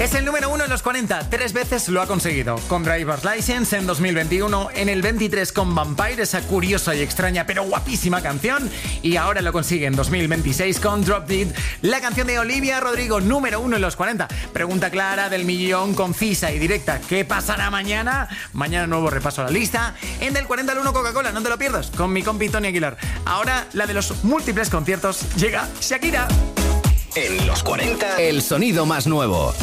Es el número 1 en los 40, 3 veces lo ha conseguido. Con Driver's License en 2021, en el 23 con Vampire, esa curiosa y extraña pero guapísima canción. Y ahora lo consigue en 2026 con Drop Dead, la canción de Olivia Rodrigo, número 1 en los 40. Pregunta clara del millón, concisa y directa. ¿Qué pasará mañana? Mañana nuevo repaso a la lista. En del 40 al 1 Coca-Cola, no te lo pierdas, con mi compi Tony Aguilar. Ahora la de los múltiples conciertos, llega Shakira. En los 40, el sonido más nuevo.